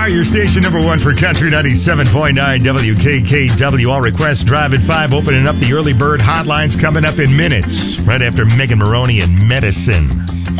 are your station number one for Country 97.9 WKKW. All requests drive at 5, opening up the early bird hotlines coming up in minutes, right after Megan Maroney and Medicine.